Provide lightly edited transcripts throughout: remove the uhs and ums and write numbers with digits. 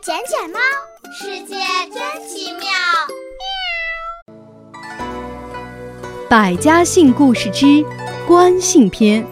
捡捡猫，世界真奇妙。 百家姓故事之官姓篇。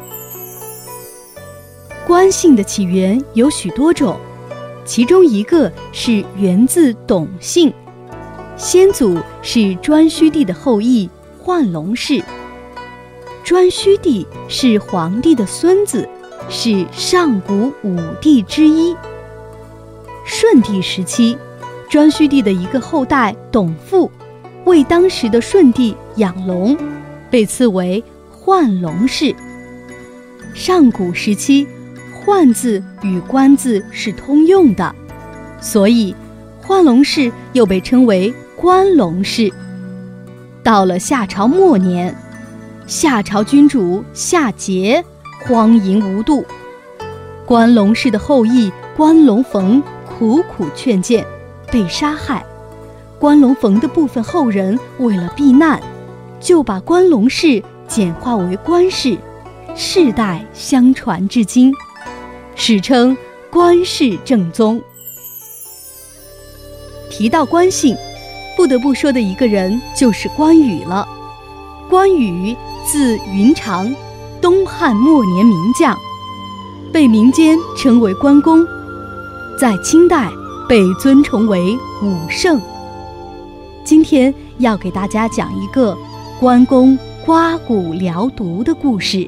官姓的起源有许多种，其中一个是源自董姓，先祖是颛顼帝的后裔宦龙氏。颛顼帝是皇帝的孙子，是上古5帝之一。顺帝时期，颛顼帝的一个后代董父为当时的顺帝养龙，被赐为宦龙氏。上古时期，宦字与官字是通用的，所以宦龙氏又被称为官龙氏。到了夏朝末年，夏朝君主夏桀荒淫无度，关龙氏的后裔关龙逢苦苦劝谏，被杀害。关龙逢的部分后人为了避难，就把关龙氏简化为关氏，世代相传至今，史称关氏正宗。提到关姓，不得不说的一个人就是关羽了。关羽字云长，东汉末年名将，被民间称为关公，在清代被尊崇为武圣。今天要给大家讲一个关公刮骨疗毒的故事。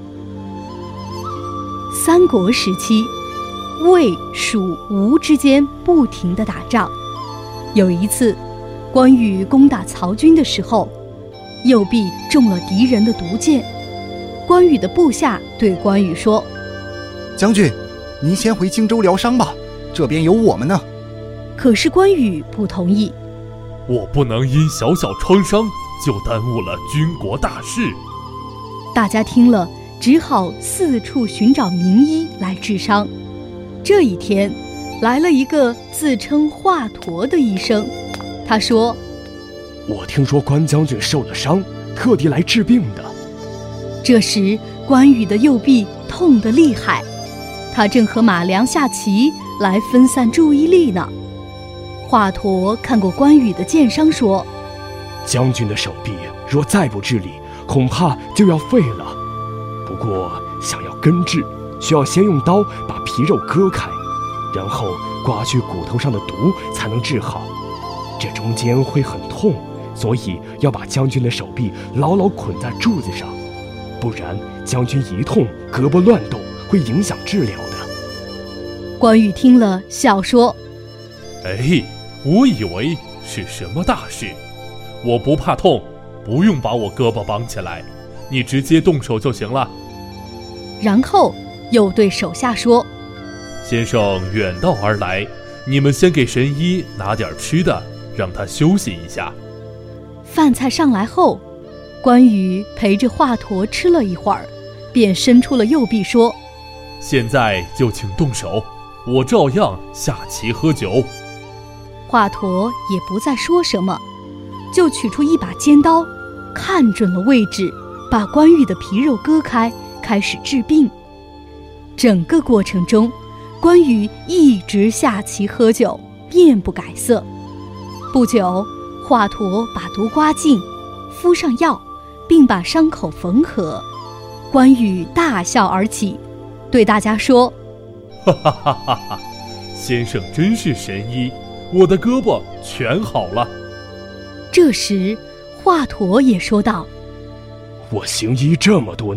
三国时期，魏、蜀、吴之间不停地打仗。有一次，关羽攻打曹军的时候，右臂中了敌人的毒箭。关羽的部下对关羽说：“ 将军，您先回荆州疗伤吧，这边有我们呢。” 可是关羽不同意。 我不能因小小创伤就耽误了军国大事。 大家听了，只好四处寻找名医来治伤。这一天，来了一个自称华佗的医生，他说：“ 我听说关将军受了伤，特地来治病的。” 这时，关羽的右臂痛得厉害，他正和马良下棋来分散注意力呢。华佗看过关羽的箭伤，说：“ 将军的手臂若再不治理，恐怕就要废了。不过想要根治，需要先用刀把皮肉割开，然后刮去骨头上的毒，才能治好。这中间会很痛，所以要把将军的手臂牢牢捆在柱子上，不然将军一痛，胳膊乱动，会影响治疗的。” 关羽听了，笑说：“ 哎，我以为是什么大事，我不怕痛，不用把我胳膊绑起来，你直接动手就行了。” 然后又对手下说：“ 先生远道而来，你们先给神医拿点吃的，让他休息一下。” 饭菜上来后，关羽陪着华佗吃了一会儿，便伸出了右臂说：“ 现在就请动手，我照样下棋喝酒。” 华佗也不再说什么，就取出一把尖刀，看准了位置，把关羽的皮肉割开，开始治病。整个过程中，关羽一直下棋喝酒，面不改色。不久，华佗把毒刮净，敷上药，并把伤口缝合。关羽大笑而起，对大家说：“ 哈哈哈哈哈！先生真是神医，我的胳膊全好了。” 这时，华佗也说道：“ 我行医这么多